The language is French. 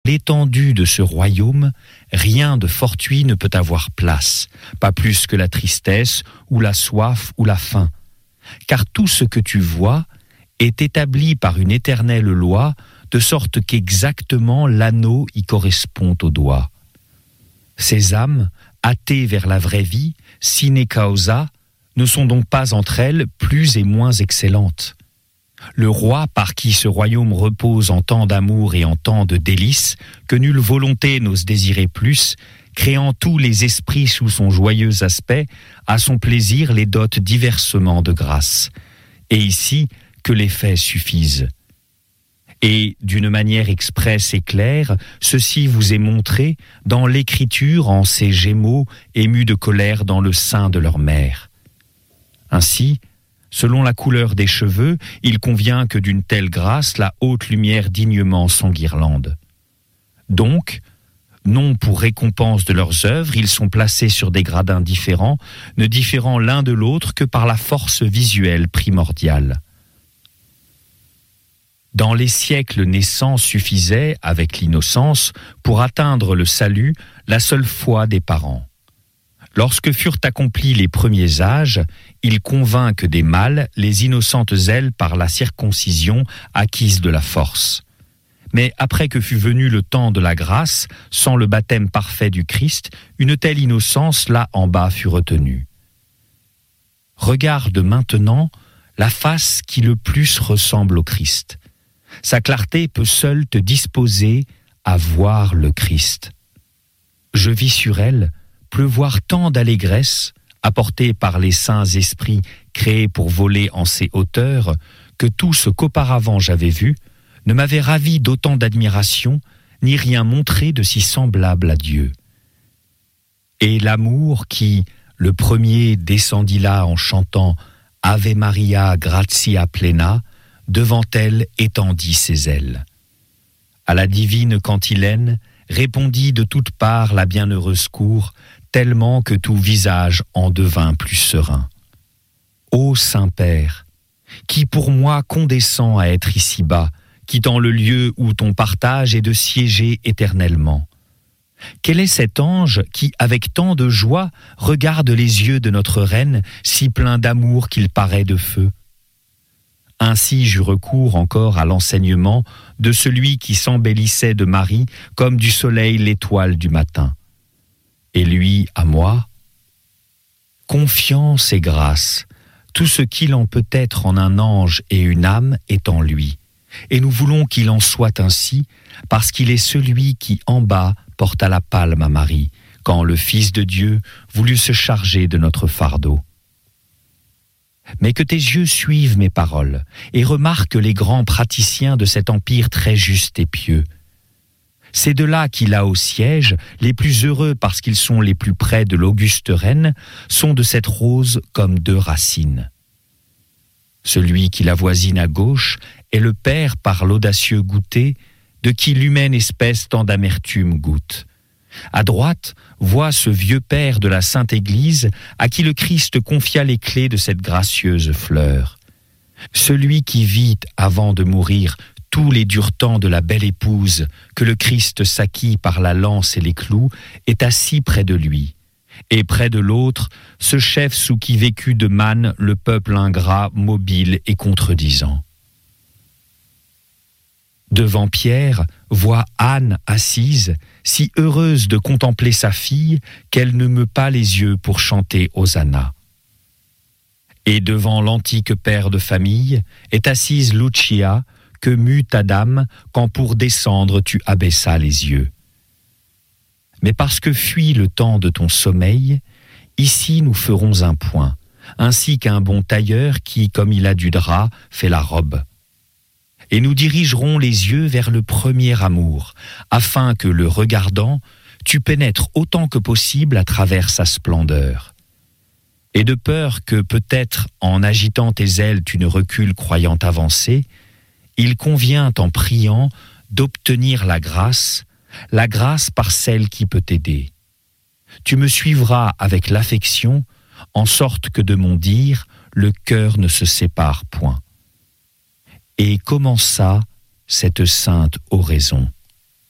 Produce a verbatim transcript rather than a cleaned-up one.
l'étendue de ce royaume, rien de fortuit ne peut avoir place, pas plus que la tristesse, ou la soif, ou la faim. Car tout ce que tu vois est établi par une éternelle loi, de sorte qu'exactement l'anneau y correspond au doigt. Ces âmes, hâtées vers la vraie vie, sine causa, ne sont donc pas entre elles plus et moins excellentes. Le roi par qui ce royaume repose en tant d'amour et en tant de délices, que nulle volonté n'ose désirer plus, créant tous les esprits sous son joyeux aspect, à son plaisir les dote diversement de grâce. Et ici, que les faits suffisent. Et, d'une manière expresse et claire, ceci vous est montré dans l'écriture en ces Gémeaux émus de colère dans le sein de leur mère. Ainsi, selon la couleur des cheveux, il convient que d'une telle grâce la haute lumière dignement s'enguirlande. Donc, non pour récompense de leurs œuvres, ils sont placés sur des gradins différents, ne différant l'un de l'autre que par la force visuelle primordiale. Dans les siècles naissants suffisait, avec l'innocence, pour atteindre le salut, la seule foi des parents. Lorsque furent accomplis les premiers âges, ils convinquent des mâles les innocentes ailes par la circoncision acquise de la force. Mais après que fut venu le temps de la grâce, sans le baptême parfait du Christ, une telle innocence là en bas fut retenue. Regarde maintenant la face qui le plus ressemble au Christ. Sa clarté peut seule te disposer à voir le Christ. Je vis sur elle pleuvoir tant d'allégresse, apportée par les saints esprits créés pour voler en ces hauteurs, que tout ce qu'auparavant j'avais vu ne m'avait ravi d'autant d'admiration, ni rien montré de si semblable à Dieu. Et l'amour qui, le premier, descendit là en chantant « Ave Maria gratia plena », devant elle étendit ses ailes. À la divine cantilène répondit de toutes parts la bienheureuse cour, tellement que tout visage en devint plus serein. Ô Saint-Père, qui pour moi condescend à être ici-bas, quittant le lieu où ton partage est de siéger éternellement. Quel est cet ange qui, avec tant de joie, regarde les yeux de notre reine, si plein d'amour qu'il paraît de feu? Ainsi j'eus recours encore à l'enseignement de celui qui s'embellissait de Marie comme du soleil l'étoile du matin. Et lui à moi, confiance et grâce, tout ce qu'il en peut être en un ange et une âme est en lui. Et nous voulons qu'il en soit ainsi, parce qu'il est celui qui en bas porta la palme à Marie, quand le Fils de Dieu voulut se charger de notre fardeau. Mais que tes yeux suivent mes paroles et remarquent les grands praticiens de cet empire très juste et pieux. C'est de là qu'il a au siège, les plus heureux parce qu'ils sont les plus près de l'auguste reine, sont de cette rose comme deux racines. Celui qui la voisine à gauche est le Père par l'audacieux goûter, de qui l'humaine espèce tant d'amertume goûte. À droite, vois ce vieux père de la Sainte Église à qui le Christ confia les clés de cette gracieuse fleur. Celui qui vit, avant de mourir, tous les durs temps de la belle épouse que le Christ s'acquit par la lance et les clous, est assis près de lui. Et près de l'autre, ce chef sous qui vécut de manne le peuple ingrat, mobile et contredisant. Devant Pierre, vois Anne assise, si heureuse de contempler sa fille qu'elle ne meut pas les yeux pour chanter Hosanna. Et devant l'antique père de famille est assise Lucia, que mut ta dame quand pour descendre tu abaissas les yeux. Mais parce que fuit le temps de ton sommeil, ici nous ferons un point, ainsi qu'un bon tailleur qui, comme il a du drap, fait la robe. Et nous dirigerons les yeux vers le premier amour, afin que, le regardant, tu pénètres autant que possible à travers sa splendeur. Et de peur que, peut-être, en agitant tes ailes, tu ne recules croyant avancer, il convient, en priant, d'obtenir la grâce, la grâce par celle qui peut t'aider. Tu me suivras avec l'affection, en sorte que de mon dire, le cœur ne se sépare point. Et commença cette sainte oraison.